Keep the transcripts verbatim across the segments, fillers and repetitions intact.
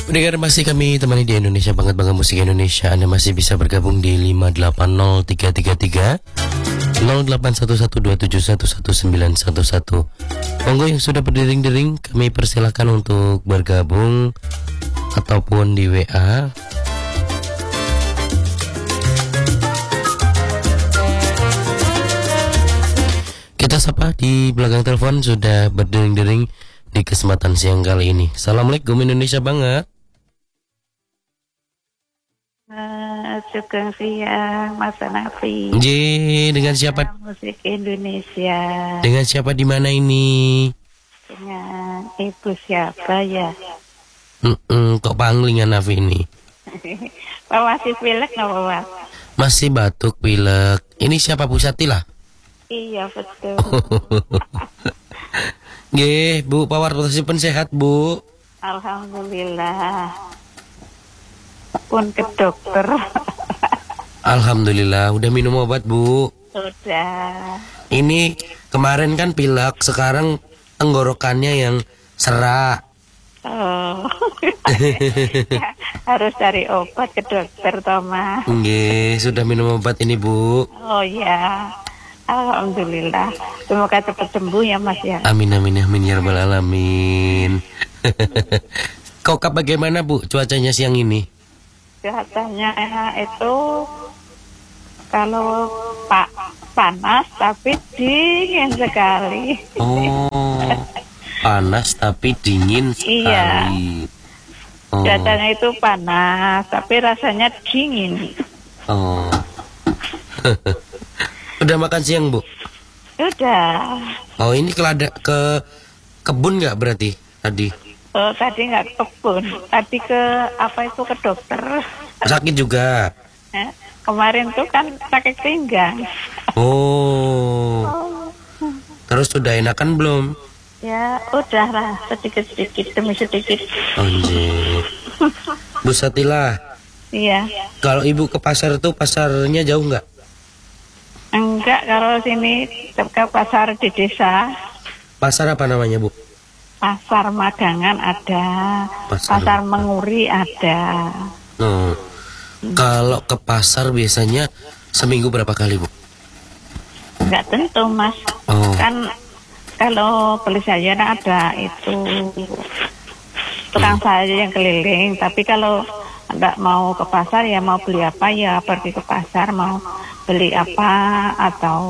Pendengar, masih kami temani di Indonesia Banget Bangga Musik Indonesia. Anda masih bisa bergabung di lima delapan nol tiga tiga tiga nol delapan satu satu dua tujuh satu satu sembilan satu satu. Monggo yang sudah berdering-dering kami persilahkan untuk bergabung ataupun di W A. Kita sapa di belakang telepon sudah berdering-dering di kesempatan siang kali ini. Assalamualaikum Indonesia Banget. Uh, Sugeng siang Mas Nafi. J, dengan siapa? Musik Indonesia. Dengan siapa di mana ini? Dengan ibu siapa ya? Mm-mm, kok panglingan Nafi ini? Pak masih pilek nggak Pak? Masih batuk pilek. Ini siapa, Bu Satila? Iya betul. Nggih, Bu, pawartosipun sehat, Bu? Alhamdulillah. Pun ke dokter. Alhamdulillah, udah minum obat, Bu? Sudah. Ini kemarin kan pilek, sekarang tenggorokannya yang serak. Oh. Ya, harus cari obat ke dokter, Toma. Nggih, sudah minum obat ini, Bu? Oh ya. Alhamdulillah. Semoga cepat sembuh ya Mas ya. Amin amin amin ya rabbal alamin. Kok bagaimana, Bu, cuacanya siang ini? Cuacanya itu kalau pak panas tapi dingin sekali. Oh, panas tapi dingin sekali. Iya. Oh. Cuacanya itu panas tapi rasanya dingin. Oh. Udah makan siang, Bu? Udah. Oh, ini ke lada, ke kebun nggak berarti tadi? Oh, tadi nggak ke kebun. Tadi ke apa itu ke dokter. Sakit juga? Eh, kemarin tuh kan sakit pinggang. Oh. Terus sudah enakan belum? Ya, udah lah, sedikit-sedikit demi sedikit. Anjir. Bu Satila. Iya. Kalau Ibu ke pasar tuh pasarnya jauh nggak? Enggak, kalau sini ke pasar di desa. Pasar apa namanya, Bu? Pasar Magangan ada, Pasar, pasar Menguri ada. Oh. Hmm. Kalau ke pasar biasanya seminggu berapa kali, Bu? Enggak tentu, Mas. Oh. Kan kalau beli sayur ada itu tukang hmm. sayur yang keliling. Tapi kalau enggak mau ke pasar ya mau beli apa ya pergi ke pasar, mau beli apa atau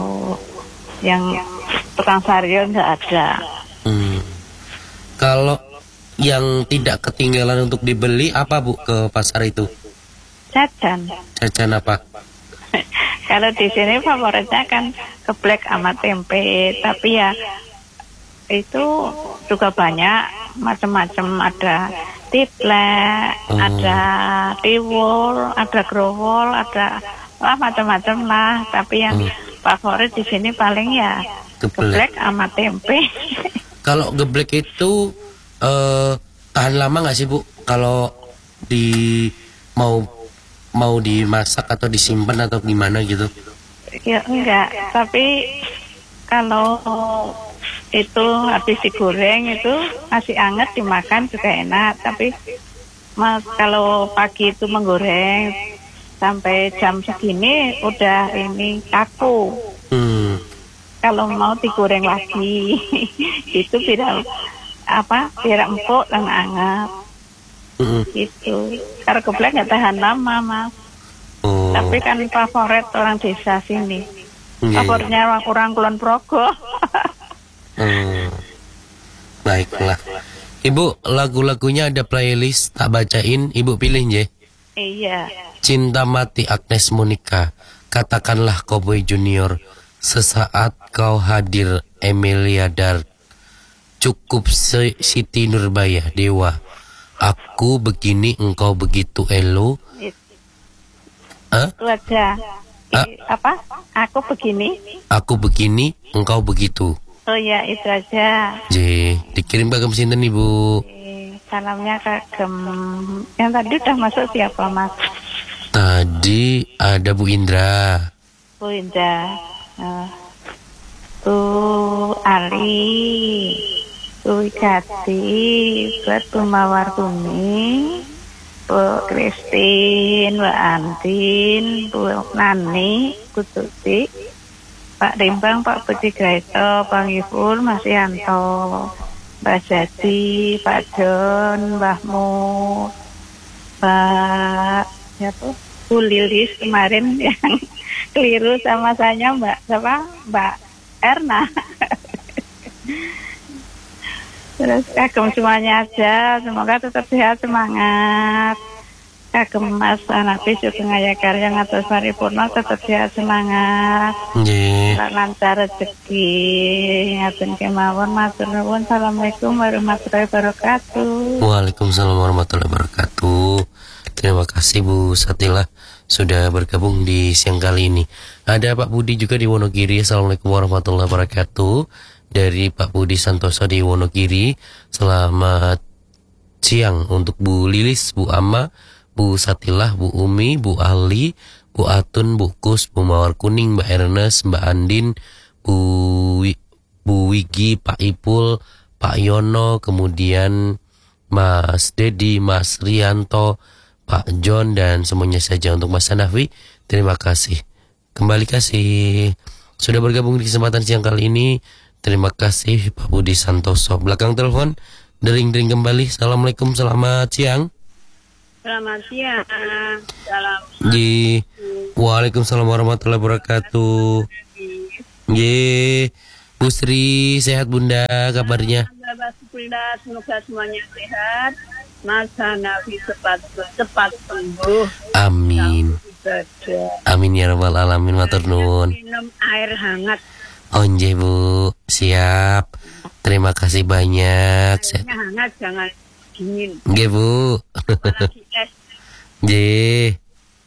yang tukang sayur enggak ada. Hmm. Kalau yang tidak ketinggalan untuk dibeli apa, Bu, ke pasar itu? Jajan. Jajan apa? Kalau di sini favoritnya kan geblek sama tempe, tapi ya itu juga banyak macam-macam, ada tiplek, oh. ada tiwul, ada growol, ada lah macam-macam lah. Tapi yang hmm. favorit di sini paling ya geblek sama tempe. Kalau geblek itu eh, tahan lama nggak sih, Bu? Kalau di mau mau dimasak atau disimpan atau gimana gitu? Ya enggak, tapi kalau itu habis digoreng itu masih anget dimakan juga enak. Tapi mas, kalau pagi itu menggoreng sampai jam segini udah ini kaku. Hmm. Kalau mau digoreng lagi itu biar apa biar empuk dan hangat. Mm-hmm. Gitu. Karena geblek nggak tahan lama, Mas. Oh. Tapi kan favorit orang desa sini. Yeah. Favoritnya orang orang Kulon Progo. hmm. Baiklah. Ibu, lagu-lagunya ada playlist tak bacain, Ibu pilih je. Iya. Cinta Mati Agnes Monica, Katakanlah Cowboy Junior, Sesaat Kau Hadir Emilia Dark, Cukup Siti Nurbaya Dewa, Aku Begini Engkau Begitu Elo. Hah? Itu aja. I, apa? Aku begini. Aku begini, engkau begitu. Oh ya, itu aja. J, dikirim ke sinten Ibu? E, salamnya ke Gem. Yang tadi udah masuk siapa, Mas? Tadi ada Bu Indra. Bu Indra. Uh, Bu Ali. Wigati buat Bu Mawar Kuning, Bu Christine, Mbak Andin, Bu Nani, Bu Tuti, Pak Rimbang, Pak Budi Gaito, Bang Iful, Mas Yanto, Mbak Jadi, Pak Don, Mbah Mu, Mbak siapa? Bu Lilis kemarin yang keliru sama saya, Mbak siapa? Mbak Erna. Terus kagum semuanya aja, semoga tetap sehat, semangat. Kagum Mas Anapi juga ngaya karya ngatus paripurna, tetap sehat, semangat. Nggih. Lancar rezeki, ngaten kemawon, matur nuwun. Assalamualaikum warahmatullahi wabarakatuh. Waalaikumsalam warahmatullahi wabarakatuh. Terima kasih Bu Satila sudah bergabung di siang kali ini. Ada Pak Budi juga di Wonogiri. Assalamualaikum warahmatullahi wabarakatuh. Dari Pak Budi Santoso di Wonogiri. Selamat siang untuk Bu Lilis, Bu Amma, Bu Satilah, Bu Umi, Bu Ali, Bu Atun, Bu Kus, Bu Mawar Kuning, Mbak Ernest, Mbak Andin, Bu Wi- Bu Wigi, Pak Ipul, Pak Yono, kemudian Mas Dedi, Mas Rianto, Pak John, dan semuanya saja untuk Mas Hanafi. Terima kasih. Kembali kasih sudah bergabung di kesempatan siang kali ini. Terima kasih Pak Budi Santoso. Belakang telepon, dering-dering kembali. Assalamualaikum, selamat siang. Selamat siang. Salam. Ji. Waalaikumsalam warahmatullahi wabarakatuh. Ye. Bu Sri, sehat Bunda kabarnya? Alhamdulillah, semoga semuanya sehat. Mas Hanafi cepat cepat sembuh. Amin. Amin ya rabbal alamin, matur nuwun. Minum air hangat. Onje Bu, siap. Terima kasih banyak. Airnya hangat, jangan dingin. Nggih Bu. Apalagi es. Nggih.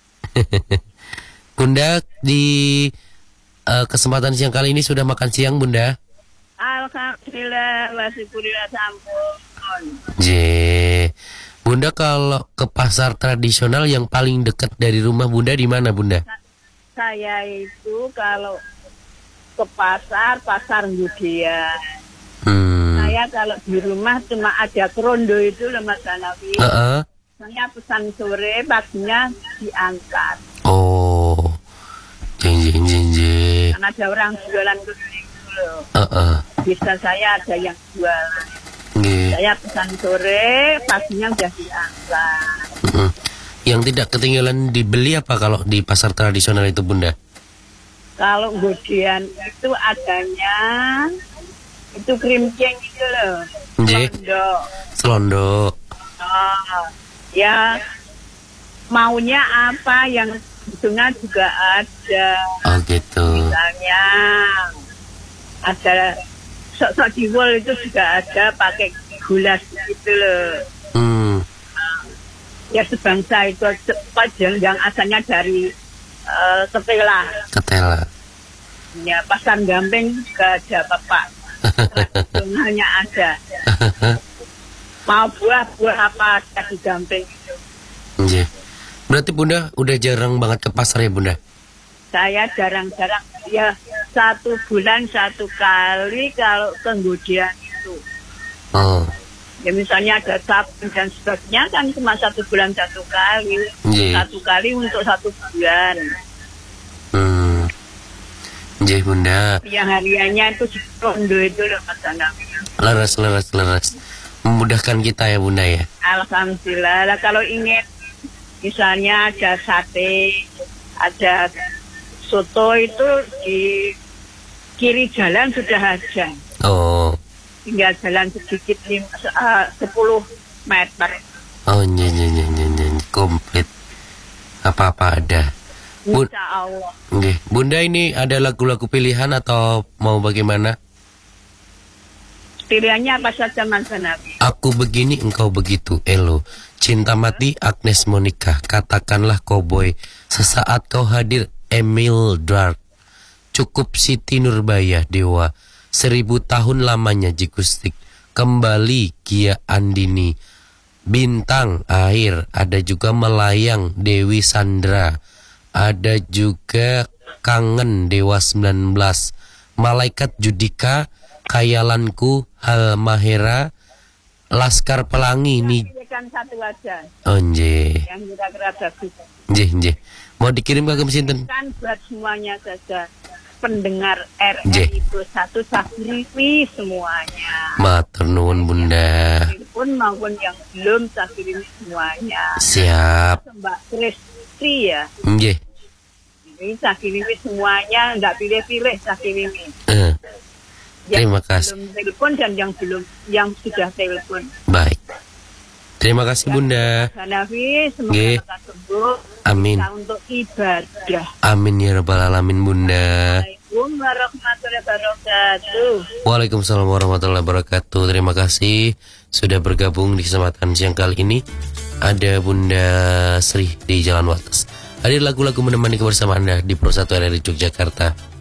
Bunda, di uh, kesempatan siang kali ini sudah makan siang Bunda? Alhamdulillah, wasyukurillah sampun. Nggih. Bunda, kalau ke pasar tradisional yang paling dekat dari rumah Bunda di mana Bunda? Saya itu kalau ke pasar, pasar Ngudian. Hmm. Saya kalau di rumah cuma ada kerondo itu loh Mas Hanafi. Uh-uh. Saya pesan sore, paginya diangkat. Oh. Jeng jeng jeng jeng. Karena ada orang jualan keliling itu loh. Uh-uh. Bisa saya ada yang jualan. Nggih. Saya pesan sore, paginya udah diangkat. Uh-uh. Yang tidak ketinggalan dibeli apa kalau di pasar tradisional itu Bunda? Kalau Ngudian itu adanya itu krim ceng itu loh. Nggih. Selondok. Selondok. Oh, ya maunya apa yang sebetulnya juga ada. Oh gitu. Misalnya ada sok-sok diwol itu juga ada pakai gula gitu loh. Hmm. Ya sebangsa itu yang, yang asalnya dari uh, ketela. Ketela. Ya pasar Gamping juga ada Bapak. Hanya ada. Mau buah-buah apa ada di Gamping itu. Nggih. Berarti Bunda udah jarang banget ke pasar ya Bunda? Saya jarang-jarang, ya satu bulan satu kali kalau ke Ngudian itu. Oh. Ya misalnya ada sabun dan sebagainya kan cuma satu bulan satu kali. Nggih. Satu kali untuk satu bulan. Hmm. Nggih Bunda. Yang hariannya itu di rondo itu loh Mas Hanafi. Leres leres leres. Memudahkan kita ya Bunda ya. Alhamdulillah. Lah kalau ingin misalnya ada sate, ada soto itu di kiri jalan sudah ada. Oh. Tinggal jalan sedikit lima, uh, sepuluh meter. Oh nye nye nye nye nye komplit. Apa-apa ada. Bun, Insya Allah. nggih. Bunda, ini ada lagu-lagu pilihan atau mau bagaimana? Pilihannya apa saja Mas Hanafi? Aku begini engkau begitu, Elo. Cinta mati Agnes Monica. Katakanlah cowboy. Sesaat kau hadir, Emil Dark. Cukup Siti Nurbaya, Dewa. Seribu tahun lamanya Jikustik. Kembali Gia Andini. Bintang Air. Ada juga Melayang Dewi Sandra. Ada juga Kangen Dewa sembilan belas. Malaikat Judika. Kayalanku Halmahera Laskar Pelangi nih. Kan satu aja. Oh nggih. Yang kira-kira bagus. Nggih, nggih. Mau dikirim kagem sinten? Kan buat semuanya saja. Pendengar R R Nggih. I Pro satu Sakiriwi semuanya. Matur nuwun Bunda. Pun maupun yang belum Sakiriwi semuanya. Siap. Mbak Kristi ya. Nggih. Ini Sakiriwi semuanya, nggak pilih-pilih Sakiriwi. Eh, Yang terima kasih. belum telepon dan yang belum, yang sudah telepon. Baik. Terima kasih Bunda. Hanafi, semoga Nggih. lekas sembuh. Amin. Kita untuk ibadah. Amin ya rabbal alamin Bunda. Assalamualaikum warahmatullahi wabarakatuh. Waalaikumsalam warahmatullahi wabarakatuh. Terima kasih sudah bergabung di kesempatan siang kali ini. Ada Bunda Sri di Jalan Wates. Hadir lagu-lagu menemani kebersamaan Anda di Pro satu R R I Yogyakarta.